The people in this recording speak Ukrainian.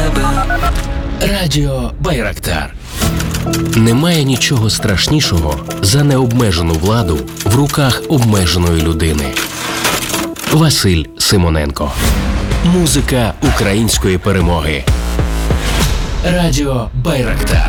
тебе. Радіо Байрактар. Немає нічого страшнішого за необмежену владу в руках обмеженої людини. Василь Симоненко. Музика української перемоги. Радіо Байрактар.